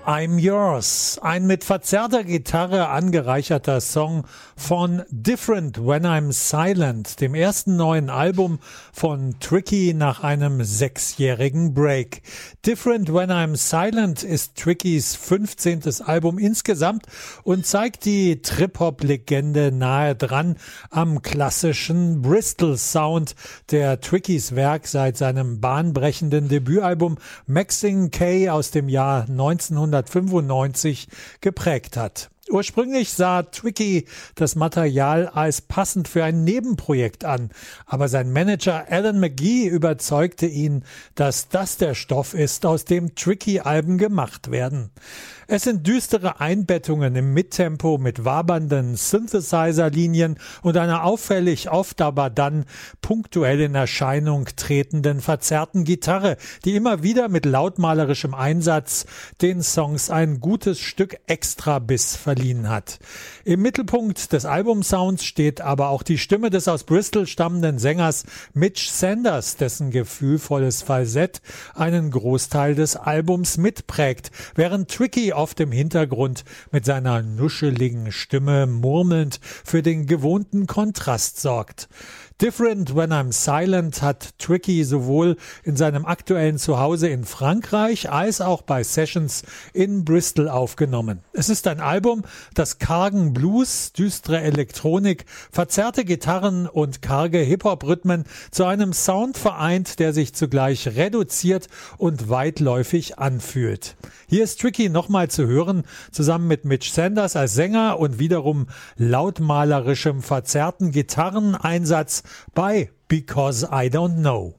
I'm Yours, ein mit verzerrter Gitarre angereicherter Song von Different When I'm Silent, dem ersten neuen Album von Tricky nach einem 6-jährigen Break. Different When I'm Silent ist Trickys 15. Album insgesamt und zeigt die Trip-Hop-Legende nahe dran am klassischen Bristol-Sound, der Trickys Werk seit seinem bahnbrechenden Debütalbum Maxine K aus dem Jahr 1995 geprägt hat. Ursprünglich sah Tricky das Material als passend für ein Nebenprojekt an, aber sein Manager Alan McGee überzeugte ihn, dass das der Stoff ist, aus dem Tricky-Alben gemacht werden. Es sind düstere Einbettungen im Mittempo mit wabernden Synthesizer-Linien und einer auffällig oft aber dann punktuell in Erscheinung tretenden verzerrten Gitarre, die immer wieder mit lautmalerischem Einsatz den Songs ein gutes Stück Extrabiss verliehen hat. Im Mittelpunkt des Albumsounds steht aber auch die Stimme des aus Bristol stammenden Sängers Mitch Sanders, dessen gefühlvolles Falsett einen Großteil des Albums mitprägt, während Tricky oft im Hintergrund mit seiner nuscheligen Stimme murmelnd für den gewohnten Kontrast sorgt. Different When I'm Silent hat Tricky sowohl in seinem aktuellen Zuhause in Frankreich als auch bei Sessions in Bristol aufgenommen. Es ist ein Album, das kargen Blues, düstere Elektronik, verzerrte Gitarren und karge Hip-Hop-Rhythmen zu einem Sound vereint, der sich zugleich reduziert und weitläufig anfühlt. Hier ist Tricky nochmal zu hören, zusammen mit Mitch Sanders als Sänger und wiederum lautmalerischem verzerrten Gitarreneinsatz bei Because I Don't Know.